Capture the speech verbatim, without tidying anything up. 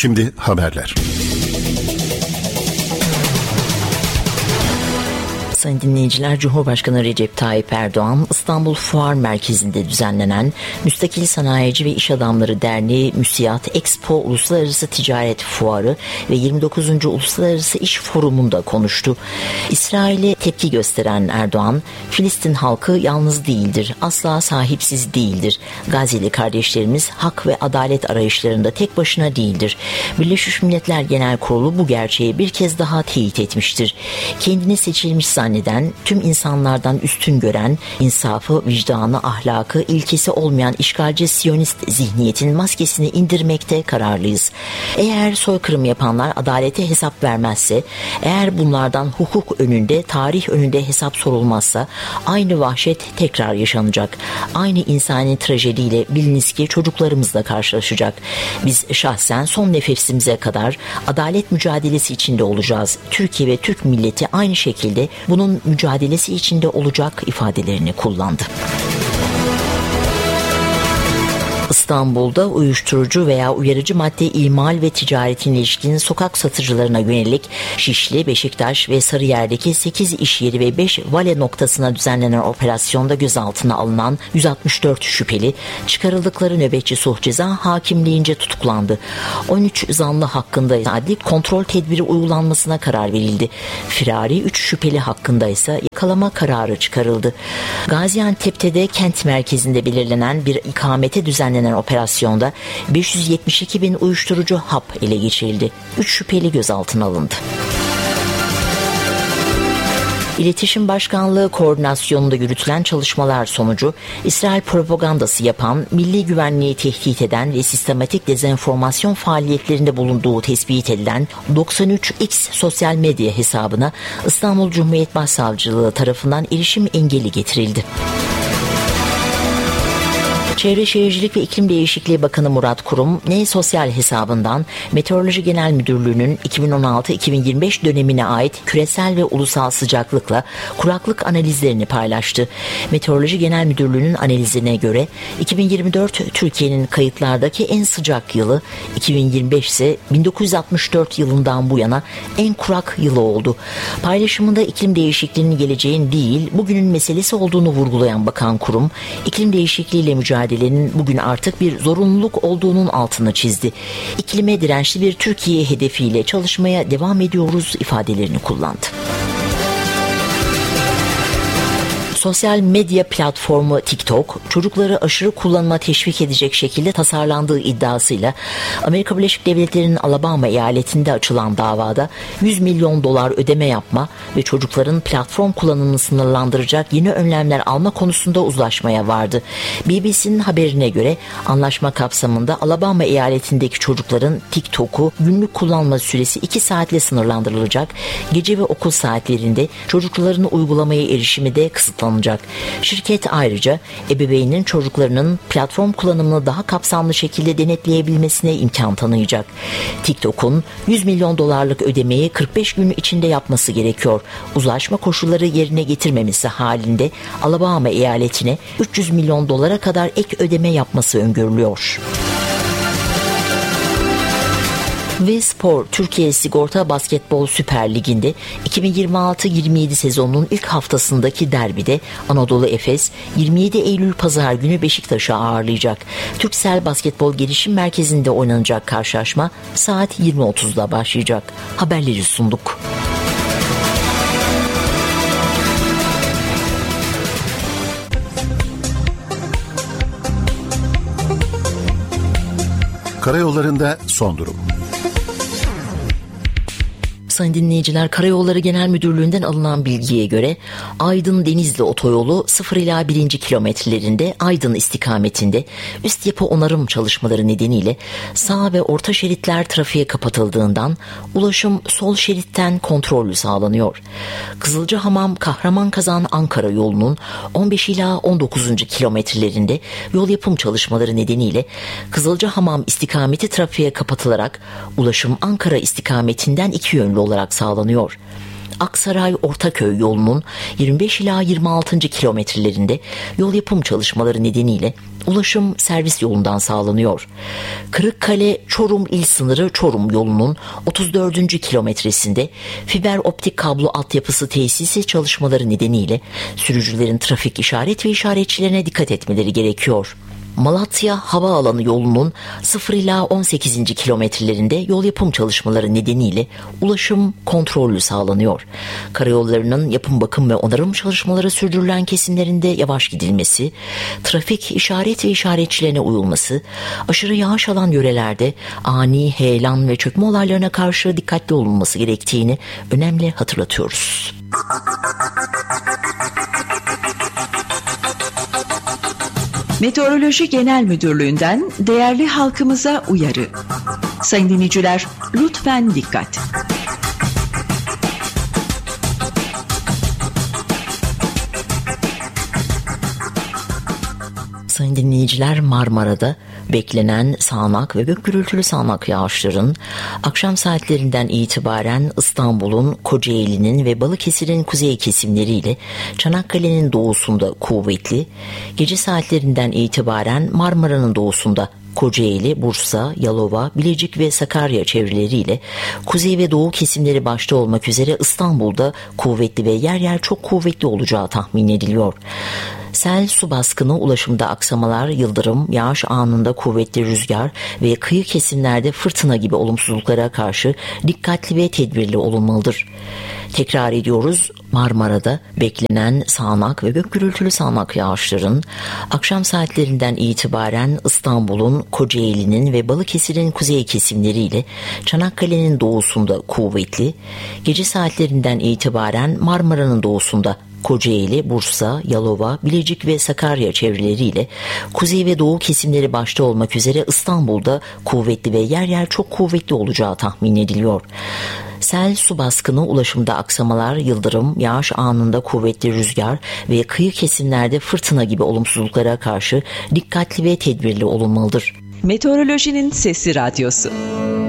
Şimdi haberler. Sayın dinleyiciler, Cumhurbaşkanı Recep Tayyip Erdoğan, İstanbul Fuar Merkezi'nde düzenlenen Müstakil Sanayici ve İş Adamları Derneği MÜSİAD Expo Uluslararası Ticaret Fuarı ve yirmi dokuzuncu Uluslararası İş Forumu'nda konuştu. İsrail'e tepki gösteren Erdoğan, Filistin halkı yalnız değildir, asla sahipsiz değildir. Gazze'li kardeşlerimiz hak ve adalet arayışlarında tek başına değildir. Birleşmiş Milletler Genel Kurulu bu gerçeği bir kez daha teyit etmiştir. Kendini seçilmiş zanneden, tüm insanlardan üstün gören, insafı, vicdanı, ahlakı, ilkesi olmayan işgalci Siyonist zihniyetin maskesini indirmekte kararlıyız. Eğer soykırım yapanlar adalete hesap vermezse, eğer bunlardan hukuk önünde, tarih önünde hesap sorulmazsa, aynı vahşet tekrar yaşanacak. Aynı insani trajediyle biliniz ki çocuklarımızla karşılaşacak. Biz şahsen son nefesimize kadar adalet mücadelesi içinde olacağız. Türkiye ve Türk milleti aynı şekilde bunun mücadelesi içinde olacak ifadelerini kullandı. İstanbul'da uyuşturucu veya uyarıcı madde imal ve ticaretine ilişkin sokak satıcılarına yönelik Şişli, Beşiktaş ve Sarıyer'deki sekiz iş yeri ve beş vale noktasına düzenlenen operasyonda gözaltına alınan yüz altmış dört şüpheli çıkarıldıkları nöbetçi sulh ceza hakimliğince tutuklandı. on üç zanlı hakkında adli kontrol tedbiri uygulanmasına karar verildi. Firari üç şüpheli hakkında ise yakalama kararı çıkarıldı. Gaziantep'te de kent merkezinde belirlenen bir ikamete düzenlenen operasyonda beş yüz yetmiş iki bin uyuşturucu hap ele geçirildi. üç şüpheli gözaltına alındı. İletişim Başkanlığı koordinasyonunda yürütülen çalışmalar sonucu İsrail propagandası yapan, milli güvenliği tehdit eden ve sistematik dezenformasyon faaliyetlerinde bulunduğu tespit edilen doksan üç X sosyal medya hesabına İstanbul Cumhuriyet Başsavcılığı tarafından erişim engeli getirildi. Çevre Şehircilik ve İklim Değişikliği Bakanı Murat Kurum, N Sosyal hesabından Meteoroloji Genel Müdürlüğü'nün iki bin on altı iki bin yirmi beş dönemine ait küresel ve ulusal sıcaklıkla kuraklık analizlerini paylaştı. Meteoroloji Genel Müdürlüğü'nün analizine göre iki bin yirmi dört Türkiye'nin kayıtlardaki en sıcak yılı, iki bin yirmi beş ise bin dokuz yüz altmış dört yılından bu yana en kurak yılı oldu. Paylaşımında iklim değişikliğinin geleceğin değil, bugünün meselesi olduğunu vurgulayan Bakan Kurum, iklim değişikliğiyle mücadele bugün artık bir zorunluluk olduğunun altını çizdi. İklime dirençli bir Türkiye hedefiyle çalışmaya devam ediyoruz ifadelerini kullandı. Sosyal medya platformu TikTok, çocukları aşırı kullanıma teşvik edecek şekilde tasarlandığı iddiasıyla Amerika Birleşik Devletleri'nin Alabama eyaletinde açılan davada yüz milyon dolar ödeme yapma ve çocukların platform kullanımını sınırlandıracak yeni önlemler alma konusunda uzlaşmaya vardı. B B C'nin haberine göre anlaşma kapsamında Alabama eyaletindeki çocukların TikTok'u günlük kullanma süresi iki saatle sınırlandırılacak, gece ve okul saatlerinde çocukların uygulamaya erişimi de kısıtlanacak. Şirket ayrıca ebeveynin çocuklarının platform kullanımını daha kapsamlı şekilde denetleyebilmesine imkan tanıyacak. TikTok'un yüz milyon dolarlık ödemeyi kırk beş gün içinde yapması gerekiyor. Uzlaşma koşulları yerine getirmemesi halinde Alabama eyaletine üç yüz milyon dolara kadar ek ödeme yapması öngörülüyor. Ve Spor, Türkiye Sigorta Basketbol Süper Ligi'nde iki bin yirmi altı yirmi yedi sezonunun ilk haftasındaki derbide Anadolu Efes yirmi yedi Eylül Pazar günü Beşiktaş'ı ağırlayacak. Türksel Basketbol Gelişim Merkezi'nde oynanacak karşılaşma saat yirmi otuzda başlayacak. Haberleri sunduk. Karayollarında son durum. Sayın dinleyiciler, Karayolları Genel Müdürlüğü'nden alınan bilgiye göre Aydın-Denizli otoyolu sıfır ila birinci kilometrelerinde Aydın istikametinde üst yapı onarım çalışmaları nedeniyle sağ ve orta şeritler trafiğe kapatıldığından ulaşım sol şeritten kontrollü sağlanıyor. Kızılcahamam Kahramanmaraş Ankara yolunun on beş ila on dokuzuncu kilometrelerinde yol yapım çalışmaları nedeniyle Kızılcahamam istikameti trafiğe kapatılarak ulaşım Ankara istikametinden iki yönlü olarak sağlanıyor. Aksaray-Ortaköy yolunun yirmi beş ila yirmi altıncı kilometrelerinde yol yapım çalışmaları nedeniyle ulaşım servis yolundan sağlanıyor. Kırıkkale-Çorum il sınırı Çorum yolunun otuz dördüncü kilometresinde fiber optik kablo altyapısı tesisi çalışmaları nedeniyle sürücülerin trafik işaret ve işaretçilerine dikkat etmeleri gerekiyor. Malatya Havaalanı yolunun sıfır ila on sekizinci kilometrelerinde yol yapım çalışmaları nedeniyle ulaşım kontrollü sağlanıyor. Karayollarının yapım, bakım ve onarım çalışmaları sürdürülen kesimlerinde yavaş gidilmesi, trafik işaret ve işaretçilerine uyulması, aşırı yağış alan yörelerde ani heyelan ve çökme olaylarına karşı dikkatli olunması gerektiğini önemli hatırlatıyoruz. Meteoroloji Genel Müdürlüğü'nden değerli halkımıza uyarı. Sayın dinleyiciler, lütfen dikkat. Sayın dinleyiciler, Marmara'da beklenen sağanak ve gök gürültülü sağanak yağışların akşam saatlerinden itibaren İstanbul'un, Kocaeli'nin ve Balıkesir'in kuzey kesimleriyle Çanakkale'nin doğusunda kuvvetli, gece saatlerinden itibaren Marmara'nın doğusunda Kocaeli, Bursa, Yalova, Bilecik ve Sakarya çevreleriyle kuzey ve doğu kesimleri başta olmak üzere İstanbul'da kuvvetli ve yer yer çok kuvvetli olacağı tahmin ediliyor. Sel, su baskını, ulaşımda aksamalar, yıldırım, yağış anında kuvvetli rüzgar ve kıyı kesimlerde fırtına gibi olumsuzluklara karşı dikkatli ve tedbirli olunmalıdır. Tekrar ediyoruz, Marmara'da beklenen sağanak ve gök gürültülü sağanak yağışların akşam saatlerinden itibaren İstanbul'un, Kocaeli'nin ve Balıkesir'in kuzey kesimleriyle Çanakkale'nin doğusunda kuvvetli, gece saatlerinden itibaren Marmara'nın doğusunda Kocaeli, Bursa, Yalova, Bilecik ve Sakarya çevreleriyle kuzey ve doğu kesimleri başta olmak üzere İstanbul'da kuvvetli ve yer yer çok kuvvetli olacağı tahmin ediliyor. Sel, su baskını, ulaşımda aksamalar, yıldırım, yağış anında kuvvetli rüzgar ve kıyı kesimlerde fırtına gibi olumsuzluklara karşı dikkatli ve tedbirli olunmalıdır. Meteorolojinin Sesi Radyosu.